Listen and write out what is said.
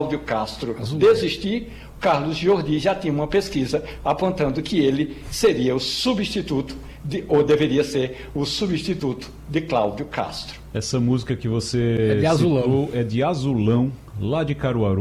Cláudio Castro desistir, Carlos Jordi já tinha uma pesquisa apontando que ele seria o substituto, ou deveria ser o substituto de Cláudio Castro. Essa música que você citou é de Azulão, lá de Caruaru.